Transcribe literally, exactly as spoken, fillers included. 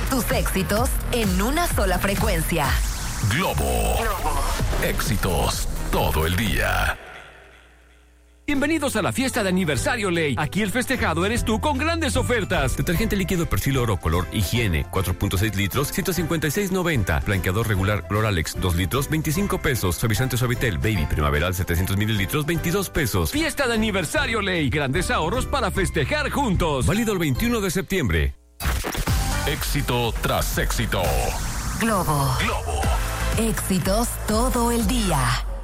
Tus éxitos en una sola frecuencia. Globo. Globo. Éxitos todo el día. Bienvenidos a la fiesta de aniversario Ley. Aquí el festejado eres tú con grandes ofertas. Detergente líquido Persil Oro color higiene, cuatro punto seis litros, ciento cincuenta y seis noventa. Blanqueador regular Cloralex, dos litros, veinticinco pesos. Suavizante Suavitel Baby Primaveral, setecientos mililitros, veintidós pesos. Fiesta de aniversario Ley. Grandes ahorros para festejar juntos. Válido el veintiuno de septiembre. Éxito tras éxito. Globo. Globo. Éxitos todo el día.